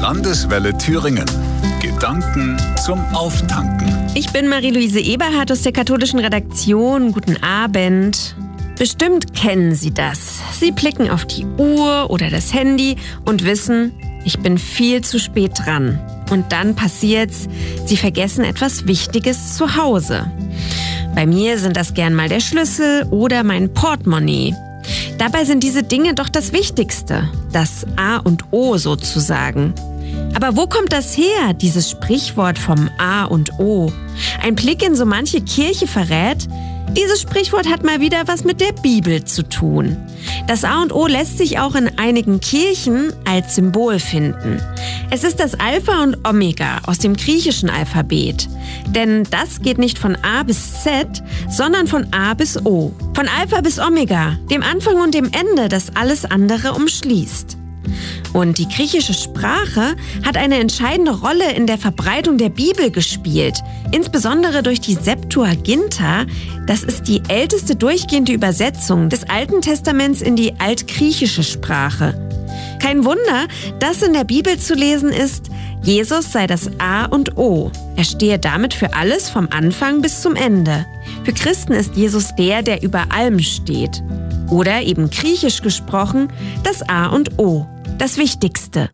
Landeswelle Thüringen. Gedanken zum Auftanken. Ich bin Marie-Louise Eberhardt aus der katholischen Redaktion. Guten Abend. Bestimmt kennen Sie das. Sie blicken auf die Uhr oder das Handy und wissen, ich bin viel zu spät dran. Und dann passiert's, Sie vergessen etwas Wichtiges zu Hause. Bei mir sind das gern mal der Schlüssel oder mein Portemonnaie. Dabei sind diese Dinge doch das Wichtigste, das A und O sozusagen. Aber wo kommt das her, dieses Sprichwort vom A und O? Ein Blick in so manche Kirche verrät, dieses Sprichwort hat mal wieder was mit der Bibel zu tun. Das A und O lässt sich auch in einigen Kirchen als Symbol finden. Es ist das Alpha und Omega aus dem griechischen Alphabet. Denn das geht nicht von A bis Z, sondern von A bis O. Von Alpha bis Omega, dem Anfang und dem Ende, das alles andere umschließt. Und die griechische Sprache hat eine entscheidende Rolle in der Verbreitung der Bibel gespielt, insbesondere durch die Septuaginta. Das ist die älteste durchgehende Übersetzung des Alten Testaments in die altgriechische Sprache. Kein Wunder, dass in der Bibel zu lesen ist, Jesus sei das A und O. Er stehe damit für alles vom Anfang bis zum Ende. Für Christen ist Jesus der über allem steht. Oder eben griechisch gesprochen, das A und O. Das Wichtigste.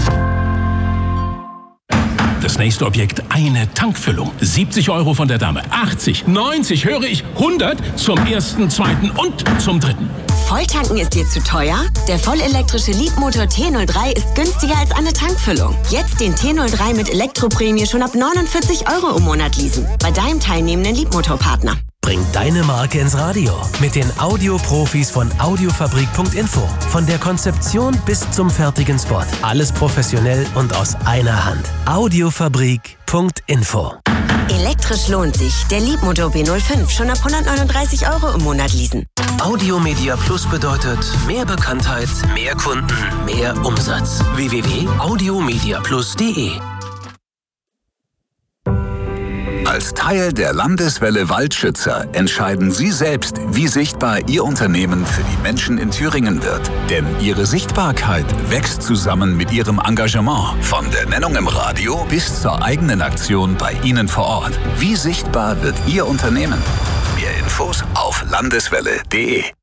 Das nächste Objekt, eine Tankfüllung. 70 € von der Dame, 80, 90, höre ich, 100 zum ersten, zweiten und zum dritten. Volltanken ist dir zu teuer? Der vollelektrische Leapmotor T03 ist günstiger als eine Tankfüllung. Jetzt den T03 mit Elektroprämie schon ab 49 € im Monat leasen. Bei deinem teilnehmenden Leapmotor-Partner. Bring deine Marke ins Radio mit den Audioprofis von Audiofabrik.info. Von der Konzeption bis zum fertigen Spot. Alles professionell und aus einer Hand. Audiofabrik.info. Elektrisch lohnt sich. Der Leapmotor B05 schon ab 139 € im Monat leasen. Audiomedia Plus bedeutet mehr Bekanntheit, mehr Kunden, mehr Umsatz. www.audiomediaplus.de. Als Teil der Landeswelle Waldschützer entscheiden Sie selbst, wie sichtbar Ihr Unternehmen für die Menschen in Thüringen wird. Denn Ihre Sichtbarkeit wächst zusammen mit Ihrem Engagement. Von der Nennung im Radio bis zur eigenen Aktion bei Ihnen vor Ort. Wie sichtbar wird Ihr Unternehmen? Mehr Infos auf landeswelle.de.